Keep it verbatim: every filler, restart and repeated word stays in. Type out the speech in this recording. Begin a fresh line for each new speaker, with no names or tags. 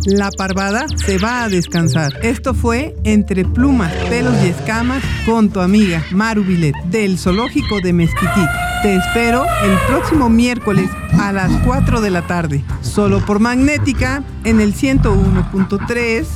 La parvada se va a descansar. Esto fue Entre Plumas, Pelos y Escamas con tu amiga Maru Vilet del Zoológico de Mezquitic. Te espero el próximo miércoles a las cuatro de la tarde, solo por Magnética en el ciento uno punto tres